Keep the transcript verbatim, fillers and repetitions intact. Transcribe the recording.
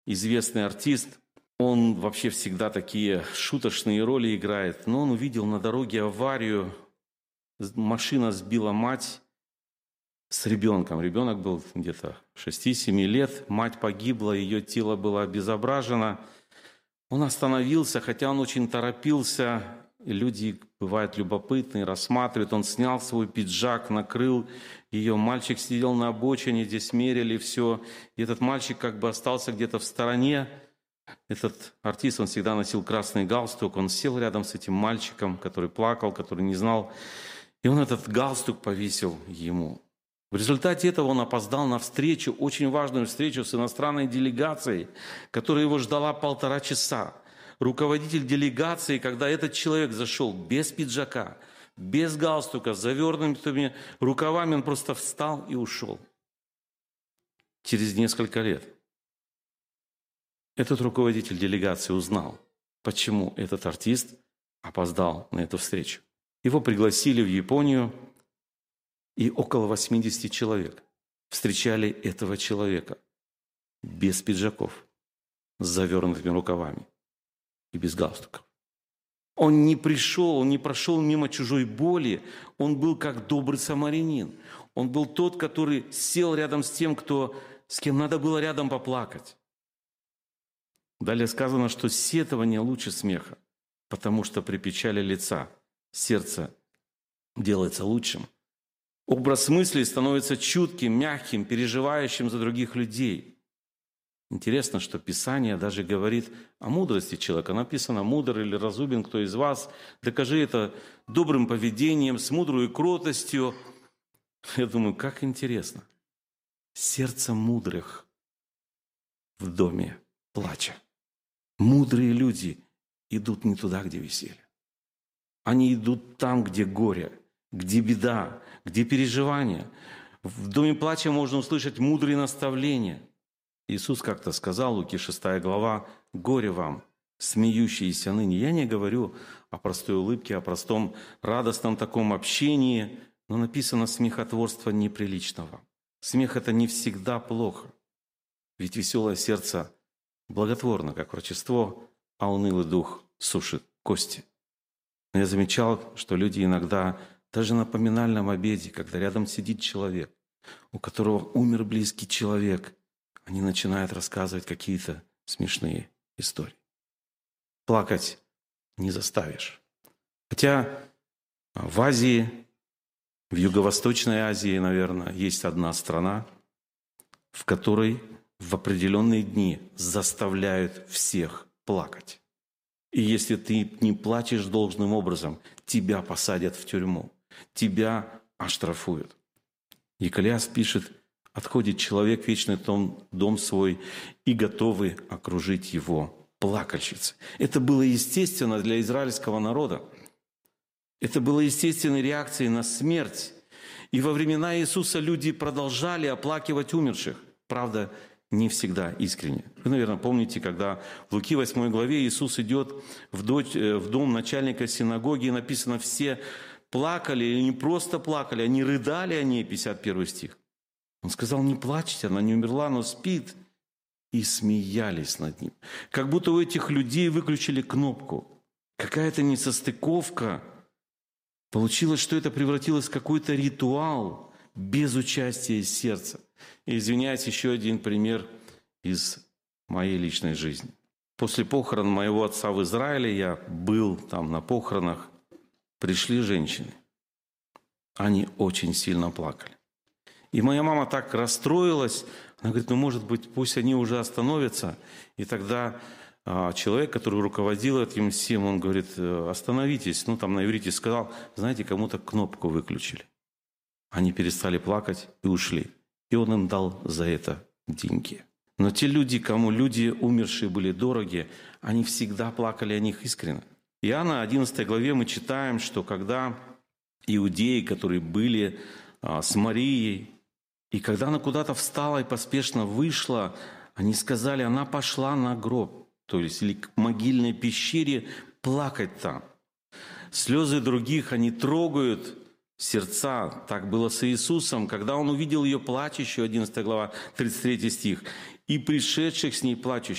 известный артист. Он вообще всегда такие шуточные роли играет. Но он увидел на дороге аварию. Машина сбила мать с ребенком. Ребенок был где-то шести-семи лет. Мать погибла, ее тело было обезображено. Он остановился, хотя он очень торопился. И люди бывают любопытные, рассматривают. Он снял свой пиджак, накрыл ее. Мальчик сидел на обочине, здесь мерили все. И этот мальчик как бы остался где-то в стороне. Этот артист, он всегда носил красный галстук. Он сел рядом с этим мальчиком, который плакал, который не знал. И он этот галстук повесил ему. В результате этого он опоздал на встречу, очень важную встречу с иностранной делегацией, которая его ждала полтора часа. Руководитель делегации, когда этот человек зашел без пиджака, без галстука, с завернутыми рукавами, он просто встал и ушел. Через несколько лет этот руководитель делегации узнал, почему этот артист опоздал на эту встречу. Его пригласили в Японию, и около восьмидесяти человек встречали этого человека без пиджаков, с завернутыми рукавами и без галстуков. Он не пришел, он не прошел мимо чужой боли, он был как добрый самарянин. Он был тот, который сел рядом с тем, кто, с кем надо было рядом поплакать. Далее сказано, что сетование лучше смеха, потому что при печали лица сердце делается лучшим. Образ мыслей становится чутким, мягким, переживающим за других людей. Интересно, что Писание даже говорит о мудрости человека. Написано: «Мудр или разумен кто из вас, докажи это добрым поведением, с мудрой кротостью». Я думаю, как интересно. Сердце мудрых в доме плача. Мудрые люди идут не туда, где веселье. Они идут там, где горе, где беда, где переживания. В доме плача можно услышать мудрые наставления. Иисус как-то сказал, Луки шестая глава: «Горе вам, смеющиеся ныне». Я не говорю о простой улыбке, о простом радостном таком общении, но написано смехотворство неприличного. Смех – это не всегда плохо. Ведь веселое сердце благотворно, как врачество, а унылый дух сушит кости. Но я замечал, что люди иногда, даже на поминальном обеде, когда рядом сидит человек, у которого умер близкий человек, они начинают рассказывать какие-то смешные истории. Плакать не заставишь. Хотя в Азии, в Юго-Восточной Азии, наверное, есть одна страна, в которой в определенные дни заставляют всех плакать. И если ты не плачешь должным образом, тебя посадят в тюрьму, тебя оштрафуют. Екклеяс пишет: «Отходит человек в вечный дом свой, и готовы окружить его плакальщицы». Это было естественно для израильского народа. Это было естественной реакцией на смерть. И во времена Иисуса люди продолжали оплакивать умерших. Правда, не всегда искренне. Вы, наверное, помните, когда в Луки восьмой главе Иисус идет в дом начальника синагоги, и написано: все плакали, или не просто плакали, они рыдали о ней, пятьдесят первый стих. Он сказал: не плачьте, она не умерла, но спит. И смеялись над ним. Как будто у этих людей выключили кнопку. Какая-то несостыковка. Получилось, что это превратилось в какой-то ритуал без участия сердца. И, извиняюсь, еще один пример из моей личной жизни. После похорон моего отца в Израиле, я был там на похоронах, пришли женщины. Они очень сильно плакали. И моя мама так расстроилась, она говорит: ну, может быть, пусть они уже остановятся. И тогда а, человек, который руководил этим всем, он говорит: остановитесь. Ну, там на иврите сказал: знаете, кому-то кнопку выключили. Они перестали плакать и ушли. И он им дал за это деньги. Но те люди, кому люди умершие были дороги, они всегда плакали о них искренне. В Иоанна одиннадцатой главе мы читаем, что когда иудеи, которые были а, с Марией, и когда она куда-то встала и поспешно вышла, они сказали: она пошла на гроб, то есть или к могильной пещере плакать там. Слезы других, они трогают сердца. Так было с Иисусом, когда Он увидел ее плачущую, одиннадцатая глава, тридцать третий стих, и пришедших с ней плачущих.